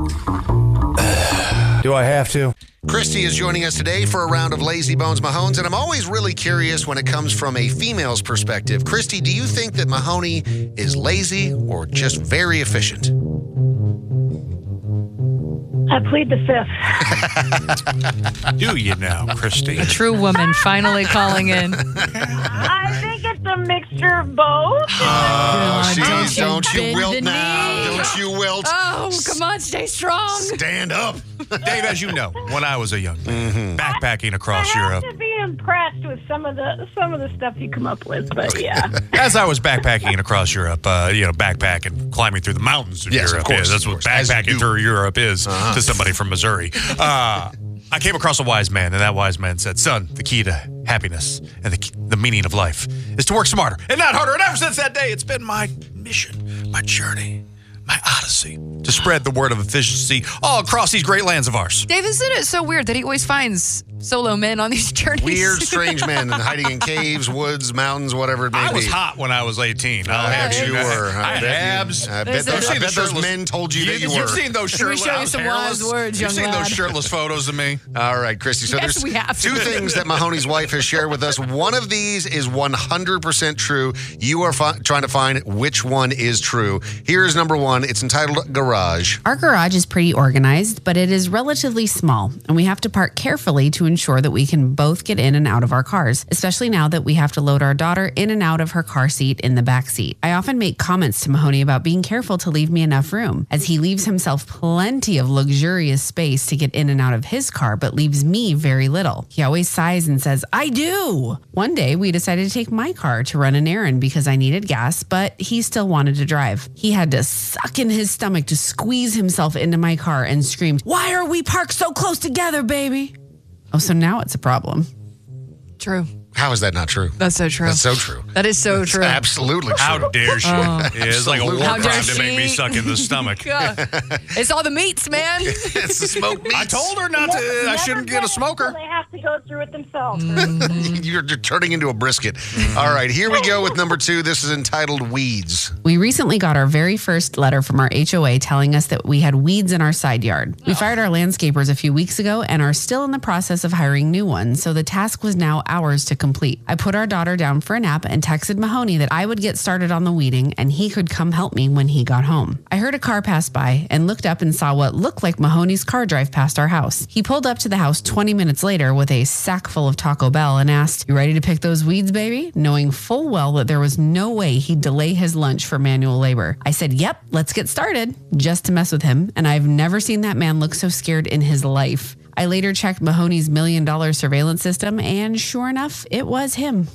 Do I have to? Christy is joining us today for a round of Lazy Bones Mahones, and I'm always really curious when it comes from a female's perspective. Christy, do you think that Mahoney is lazy or just very efficient? I plead the fifth. Do you now, Christy? A true woman finally calling in. I think it's a mixture of both. Oh, geez, don't you bend wilt the now. knee. Don't you wilt. Oh, come on, stay strong. Stand up. Dave, as you know, when I was a young man, backpacking across I Europe. have to be impressed with some of the stuff you come up with, but yeah. As I was backpacking across Europe, backpacking, climbing through the mountains of Yes, Europe. of course, that's of what course. As you backpacking do. through Europe is to somebody from Missouri. I came across a wise man, and that wise man said, son, the key to happiness and the meaning of life is to work smarter and not harder. And ever since that day, it's been my mission, my journey, my odyssey to spread the word of efficiency all across these great lands of ours. Dave, isn't it so weird that he always finds solo men on these journeys? Weird, strange men hiding in caves, woods, mountains, whatever it may be. I was hot when I was 18. I bet you were. I had abs. I bet those men told you that you were. You've seen those shirtless. Let me show you some wise words, You've young seen those lad. shirtless photos of me. All right, Christy. So Yes, there's we have. two things that Mahoney's wife has shared with us. One of these is 100% true. You are trying to find which one is true. Here's number one. It's entitled Garage. Our garage is pretty organized, but it is relatively small, and we have to park carefully to ensure that we can both get in and out of our cars, especially now that we have to load our daughter in and out of her car seat in the back seat. I often make comments to Mahoney about being careful to leave me enough room, as he leaves himself plenty of luxurious space to get in and out of his car, but leaves me very little. He always sighs and says, I do. One day, we decided to take my car to run an errand because I needed gas, but he still wanted to drive. He had to suck in his stomach to squeeze himself into my car and screamed, why are we parked so close together, baby? Oh, so now it's a problem. True. How is that not true? That's so true. That's so true. That is so true. Absolutely true. How dare she? It's like a war How dare crime to make me she? suck in the stomach. Yeah. It's all the meats, man. It's the smoked meats. I told her not to. I shouldn't get a smoker. They have to go through it themselves. You're turning into a brisket. All right, here we go with number two. This is entitled Weeds. We recently got our very first letter from our HOA telling us that we had weeds in our side yard. We fired our landscapers a few weeks ago and are still in the process of hiring new ones, so the task was now ours to complete. I put our daughter down for a nap and texted Mahoney that I would get started on the weeding and he could come help me when he got home. I heard a car pass by and looked up and saw what looked like Mahoney's car drive past our house. He pulled up to the house 20 minutes later with a sack full of Taco Bell and asked, you ready to pick those weeds, baby? Knowing full well that there was no way he'd delay his lunch for manual labor. I said, yep, let's get started, just to mess with him, and I've never seen that man look so scared in his life. I later checked Mahoney's $1 million surveillance system, and sure enough, it was him.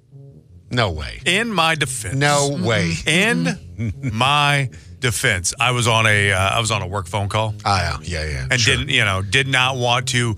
No way. In my defense. No way. In my defense, I was on a work phone call. Yeah. And sure. did not want to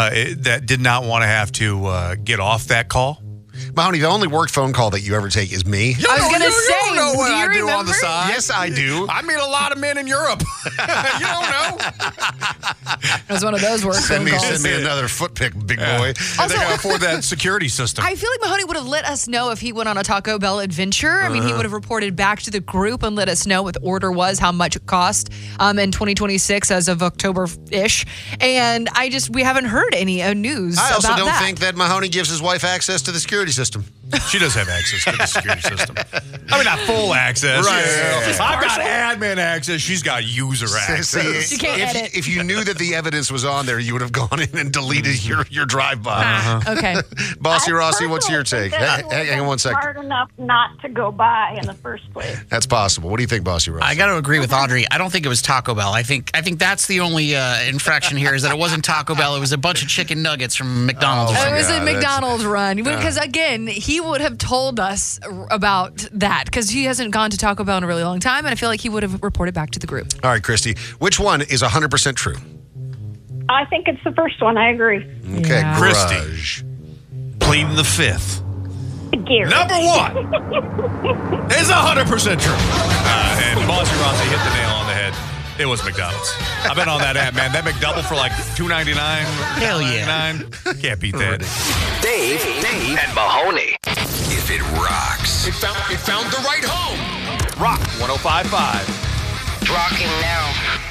have to get off that call. Mahoney, the only work phone call that you ever take is me. I was going to say, you don't know what do you I do on the remember? side. Yes, I do. I meet a lot of men in Europe. You don't know. It was one of those work phone calls. Send me another foot pick, big boy. I think I afford that security system. I feel like Mahoney would have let us know if he went on a Taco Bell adventure. I mean, he would have reported back to the group and let us know what the order was, how much it cost in 2026 as of October-ish. And we haven't heard any news I also about don't that. think that Mahoney gives his wife access to the security system. She does have access to the security system. I mean, not full access. Right. Yeah. I've got admin access. She's got user access. She can't edit. If you knew that the evidence was on there, you would have gone in and deleted your drive-by. Okay. Bossy I Rossi, what's your take? personally think that Hang on one second. Smart enough not to go by in the first place. That's possible. What do you think, Bossy Rossi? I got to agree with Audrey. I don't think it was Taco Bell. I think that's the only infraction here is that it wasn't Taco Bell. It was a bunch of chicken nuggets from McDonald's. Oh, It was God, a that's- McDonald's run. Because, again, he would have told us about that because he hasn't gone to Taco Bell in a really long time, and I feel like he would have reported back to the group. All right, Christy. Which one is 100% true? I think it's the first one. I agree. Okay, Yeah. Christy. Garage. Pleading the fifth. Gary. Number one is 100% true. And Bossy Rossi hit the nail on the head. It was McDonald's. I've been on that app, man. That McDouble for like $2.99. Hell yeah. $9.99. Can't beat that. Dave, and Mahoney. If it rocks. It found the right home. Rock 105.5. Rocking now.